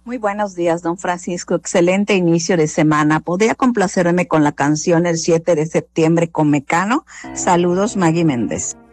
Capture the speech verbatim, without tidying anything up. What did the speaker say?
Muy buenos días, don Francisco. Excelente inicio de semana. ¿Podría complacerme con la canción El siete de septiembre con Mecano? Saludos, Maggie Méndez.